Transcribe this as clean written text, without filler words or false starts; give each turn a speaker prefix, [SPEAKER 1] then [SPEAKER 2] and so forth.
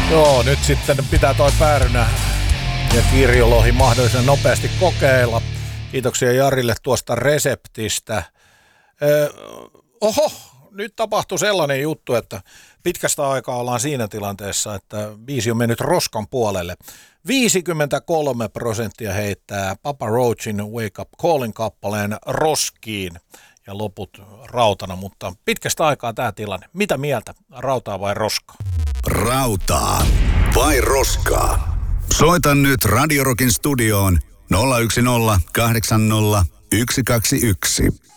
[SPEAKER 1] Joo, nyt sitten pitää toi Päärynä ja Kirjolohi mahdollisimman nopeasti kokeilla. Kiitoksia Jarille tuosta reseptistä. Oho, nyt tapahtui sellainen juttu, että pitkästä aikaa ollaan siinä tilanteessa, että biisi on mennyt roskan puolelle. 53% heittää Papa Roachin Wake Up Calling -kappaleen roskiin ja loput rautana, mutta pitkästä aikaa tämä tilanne. Mitä mieltä? Rautaa vai roskaa?
[SPEAKER 2] Rautaa vai roskaa? Soita nyt Radio Rockin studioon 010 80 121.